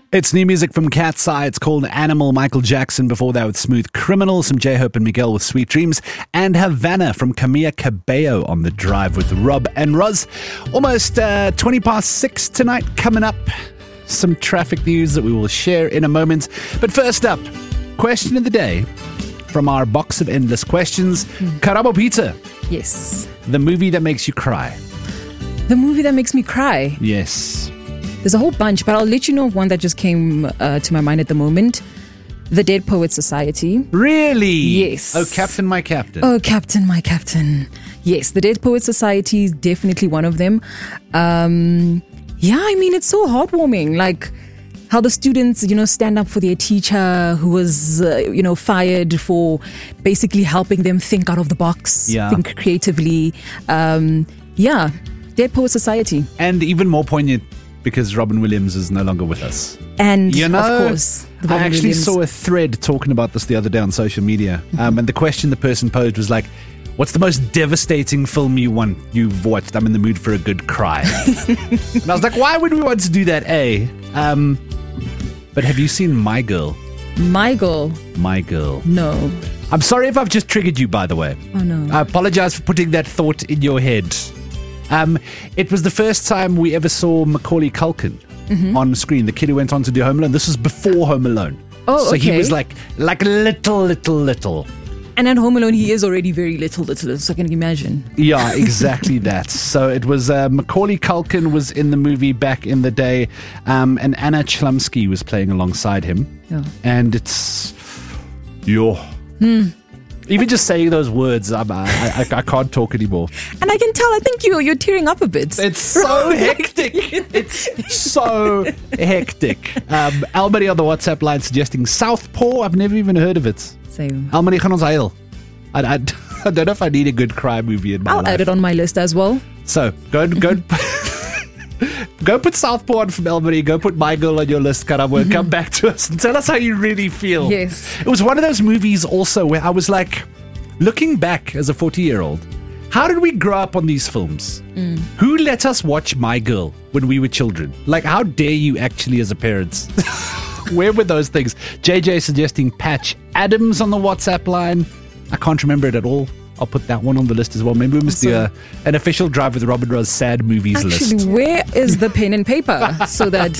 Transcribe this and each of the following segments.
It's new music from Cat's Eye. It's called Animal. Michael Jackson before that with Smooth Criminal. Some J-Hope and Miguel with Sweet Dreams. And Havana from Camilla Cabello on the drive with Rob and Roz. Almost 20 past 6 tonight coming up. Some traffic news that we will share in a moment. But first up, question of the day from our box of endless questions. Karabo Pizza. Yes. The movie that makes you cry. The movie that makes me cry. Yes. There's a whole bunch, but I'll let you know of one that just came to my mind at the moment. The Dead Poets Society. Really? Yes. Oh, Captain, my captain. Oh, Captain, my captain. Yes, the Dead Poets Society is definitely one of them. Yeah, I mean, it's so heartwarming. Like how the students, stand up for their teacher who was, fired for basically helping them think out of the box, think creatively. Yeah, Dead Poets Society. And even more poignant, because Robin Williams is no longer with us. And, of course, I actually saw a thread talking about this the other day on social media. And the question the person posed was like, what's the most devastating film you've watched? I'm in the mood for a good cry. And I was like, why would we want to do that, A? But have you seen My Girl? My Girl? My Girl. No. I'm sorry if I've just triggered you, by the way. Oh, no. I apologize for putting that thought in your head. It was the first time we ever saw Macaulay Culkin on screen, the kid who went on to do Home Alone. This was before Home Alone. Oh, so okay. he was like little. And at Home Alone, he is already very little, so I can imagine. Yeah, exactly that. So it was Macaulay Culkin was in the movie back in the day, and Anna Chlumsky was playing alongside him. Yeah. And it's... Even just saying those words, I can't talk anymore. And I can tell, I think you're tearing up a bit. It's so hectic. It's so hectic. Almari on the WhatsApp line suggesting Southpaw. I've never even heard of it. Same. Almari gaan ons huil. I don't know if I need a good crime movie in my life. I'll add it on my list as well. So, go put Southpaw on from Almari. Go put My Girl on your list, Karabo, and come back to us and tell us how you really feel. Yes. It was one of those movies also where I was like, looking back as a 40-year-old, how did we grow up on these films? Who let us watch My Girl when we were children? Like, how dare you actually as a parent? Where were those things? JJ suggesting Patch Adams on the WhatsApp line. I can't remember it at all. I'll put that one on the list as well. Maybe we must do an official Drive with Robin Roz sad movies list. Actually, where is the pen and paper so that...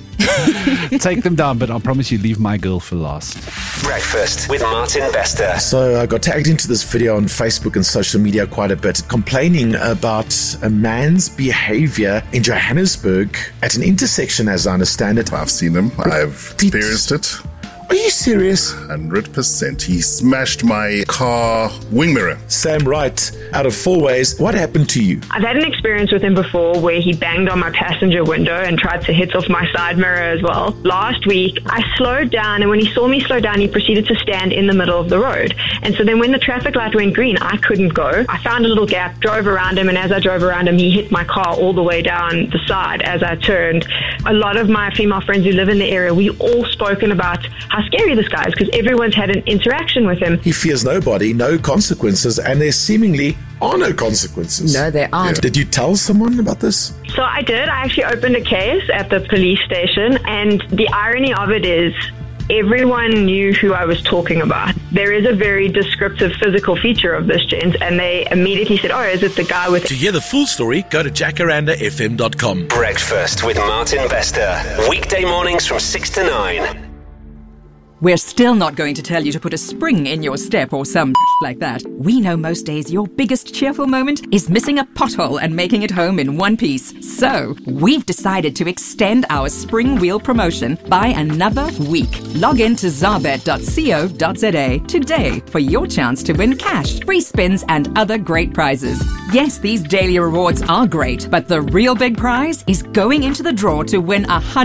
Take them down, but I'll promise you, leave My Girl for last. Breakfast with Martin Bester. So I got tagged into this video on Facebook and social media quite a bit, complaining about a man's behavior in Johannesburg at an intersection, as I understand it. I've seen him. I've experienced it. Are you serious? 100%. He smashed my car wing mirror. Sam Wright, out of Four Ways, what happened to you? I've had an experience with him before where he banged on my passenger window and tried to hit off my side mirror as well. Last week, I slowed down, and when he saw me slow down, he proceeded to stand in the middle of the road. And so then when the traffic light went green, I couldn't go. I found a little gap, drove around him, and as I drove around him, he hit my car all the way down the side as I turned. A lot of my female friends who live in the area, we all spoken about how scary this guy is because everyone's had an interaction with him. He fears nobody, no consequences, and there seemingly are no consequences. No, there aren't. Yeah. Did you tell someone about this? So I did. I actually opened a case at the police station, and the irony of it is everyone knew who I was talking about. There is a very descriptive physical feature of this gent, and they immediately said, oh, is it the guy with... To hear the full story, go to jacarandafm.com. Breakfast with Martin Bester. Weekday mornings from 6 to 9. We're still not going to tell you to put a spring in your step or some like that. We know most days your biggest cheerful moment is missing a pothole and making it home in one piece. So, we've decided to extend our spring wheel promotion by another week. Log in to zarbet.co.za today for your chance to win cash, free spins, and other great prizes. Yes, these daily rewards are great, but the real big prize is going into the draw to win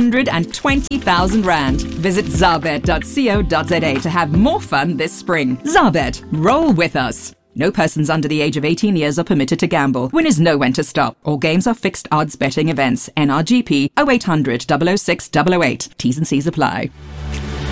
120,000 Rand. Visit zarbet.co.za to have more fun this spring. Zarbet, roll with us. No persons under the age of 18 years are permitted to gamble. Winners know when to stop. All games are fixed odds betting events. NRGP 0800 006 008. T's and C's apply.